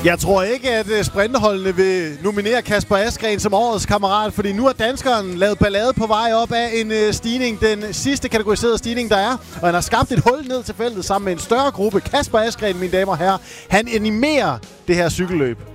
Jeg tror ikke, at sprinterholdene vil nominere Kasper Asgreen som årets kammerat, fordi nu har danskeren lavet ballade på vej op af en stigning, den sidste kategoriserede stigning, der er. Og han har skabt et hul ned til feltet sammen med en større gruppe. Kasper Asgreen, mine damer og herrer, han animerer det her cykelløb.